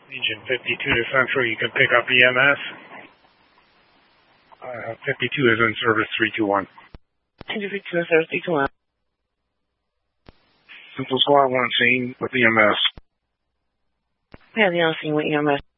Engine 52 to Central, you can pick up EMS. 52 is in service 321. Engine 52 in service 321. Central Squad 1 scene with EMS. We have the on scene with EMS.